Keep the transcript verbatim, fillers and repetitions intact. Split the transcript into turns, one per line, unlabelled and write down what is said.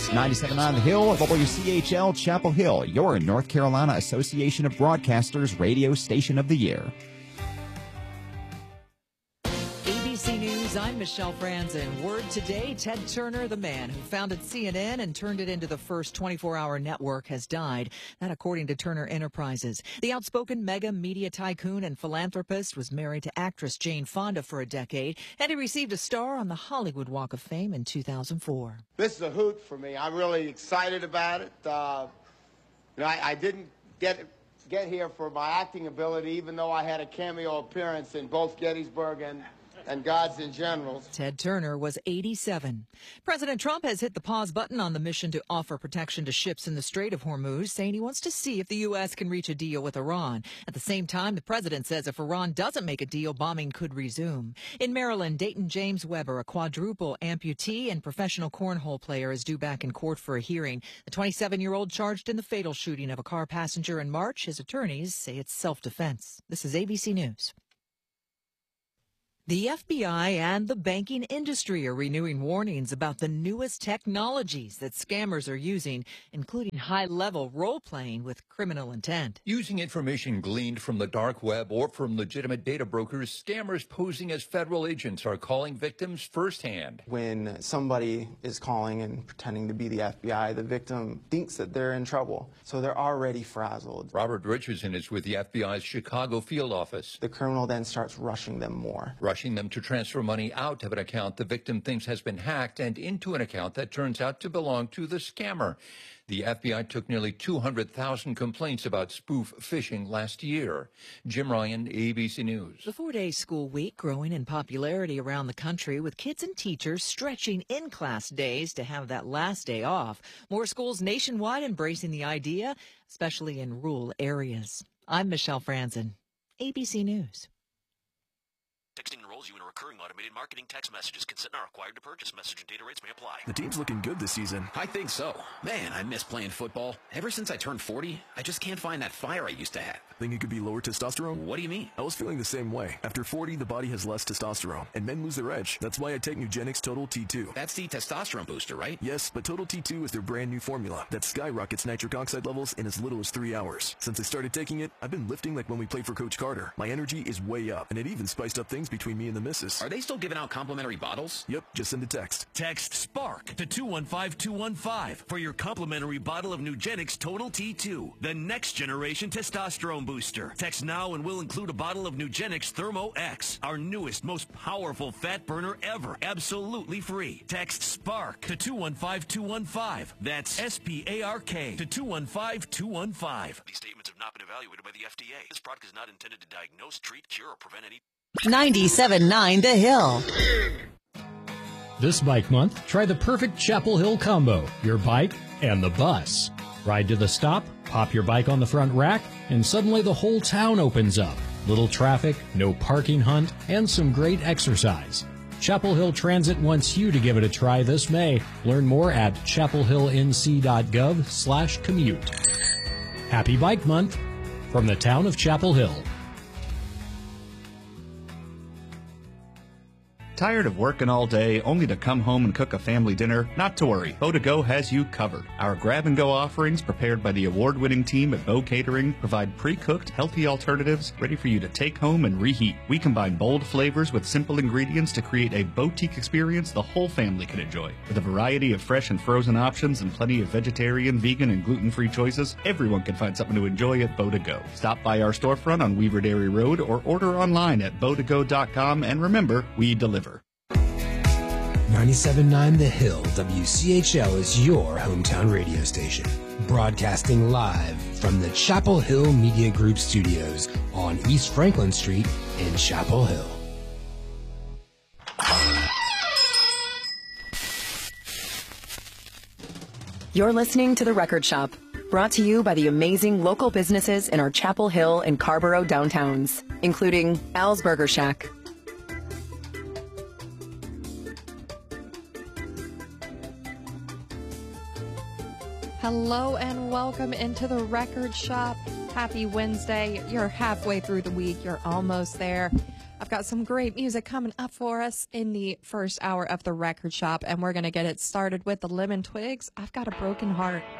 News, ninety-seven point nine The Hill, W C H L Chapel Hill, your North Carolina Association of Broadcasters radio station of the year.
A B C News, I'm Michelle Franzen. Word today, Ted Turner, the man who founded C N N and turned it into the first twenty-four hour network, has died. That according to Turner Enterprises. The outspoken mega media tycoon and philanthropist was married to actress Jane Fonda for a decade, and he received a star on the Hollywood Walk of Fame in two thousand four.
This is a hoot for me. I'm really excited about it. Uh, you know, I, I didn't get get here for my acting ability, even though I had a cameo appearance in both Gettysburg and and Gods and Generals.
Ted Turner was eighty-seven. President Trump has hit the pause button on the mission to offer protection to ships in the Strait of Hormuz, saying he wants to see if the U S can reach a deal with Iran. At the same time, the president says if Iran doesn't make a deal, bombing could resume. In Maryland, Dayton James Weber, a quadruple amputee and professional cornhole player, is due back in court for a hearing. The twenty-seven-year-old charged in the fatal shooting of a car passenger in March. His attorneys say it's self-defense. This is A B C News. The F B I and the banking industry are renewing warnings about the newest technologies that scammers are using, including high-level role-playing with criminal intent.
Using information gleaned from the dark web or from legitimate data brokers, scammers posing as federal agents are calling victims firsthand.
When somebody is calling and pretending to be the F B I, the victim thinks that they're in trouble, so they're already frazzled.
Robert Richardson is with the F B I's Chicago field office.
The criminal then starts rushing them more.
Rushing them to transfer money out of an account the victim thinks has been hacked and into an account that turns out to belong to the scammer. The F B I took nearly two hundred thousand complaints about spoof phishing last year. Jim Ryan, A B C News.
The four-day school week growing in popularity around the country, with kids and teachers stretching in-class days to have that last day off. More schools nationwide embracing the idea, especially in rural areas. I'm Michelle Franzen, A B C News.
Texting enrolls you in a recurring automated marketing text messages. Consent are required to purchase. Message and data rates may apply.
The team's looking good this season.
I think so. Man, I miss playing football. Ever since I turned forty, I just can't find that fire I used to have.
Think it could be lower testosterone?
What do you mean?
I was feeling the same way. After forty, the body has less testosterone, and men lose their edge. That's why I take Nugenix Total T two.
That's the testosterone booster, right?
Yes, but Total T two is their brand new formula that skyrockets nitric oxide levels in as little as three hours. Since I started taking it, I've been lifting like when we played for Coach Carter. My energy is way up, and it even spiced up things between me and the missus.
Are they still giving out complimentary bottles?
Yep, just send a text.
Text SPARK to two one five two one five for your complimentary bottle of Nugenix Total T two, the next generation testosterone booster. Text now and we'll include a bottle of Nugenix Thermo X, our newest, most powerful fat burner ever, absolutely free. Text SPARK to two one five two one five. That's S P A R K to two one five two one five.
These statements have not been evaluated by the F D A. This product is not intended to diagnose, treat, cure, or prevent any...
ninety-seven point nine The Hill.
This bike month, try the perfect Chapel Hill combo, your bike and the bus. Ride to the stop, pop your bike on the front rack, and suddenly the whole town opens up. Little traffic, no parking hunt, and some great exercise. Chapel Hill Transit wants you to give it a try this May. Learn more at chapel hill n c dot gov slash commute. Happy Bike Month from the town of Chapel Hill.
Tired of working all day only to come home and cook a family dinner? Not to worry, Bow to Go has you covered. Our grab-and-go offerings, prepared by the award-winning team at Bow Catering, provide pre-cooked, healthy alternatives ready for you to take home and reheat. We combine bold flavors with simple ingredients to create a boutique experience the whole family can enjoy. With a variety of fresh and frozen options and plenty of vegetarian, vegan, and gluten-free choices, everyone can find something to enjoy at Bow to Go. Stop by our storefront on Weaver Dairy Road or order online at bow to go dot com, and remember, we deliver.
ninety-seven point nine The Hill, W C H L is your hometown radio station. Broadcasting live from the Chapel Hill Media Group studios on East Franklin Street in Chapel Hill.
You're listening to The Record Shop, brought to you by the amazing local businesses in our Chapel Hill and Carborough downtowns, including Al's Burger Shack,
Hello and welcome into the Record Shop. Happy Wednesday. You're halfway through the week. You're almost there. I've got some great music coming up for us in the first hour of the Record Shop, and we're going to get it started with the Lemon Twigs. I've Got a Broken Heart.